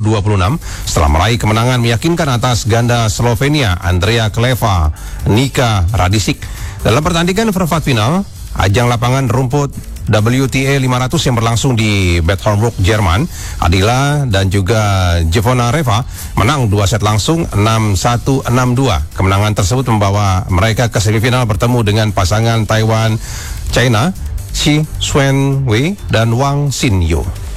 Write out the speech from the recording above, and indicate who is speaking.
Speaker 1: 26 setelah meraih kemenangan meyakinkan atas ganda Slovenia Andrea Kleva, Nika Radicic. Dalam pertandingan perempat final, ajang lapangan rumput WTA 500 yang berlangsung di Bad Homburg, Jerman, Adila dan juga Zvonareva menang 2 set langsung 6-1, 6-2. Kemenangan tersebut membawa mereka ke semifinal bertemu dengan pasangan Taiwan China, Shi Xuanwei dan Wang Xinyu.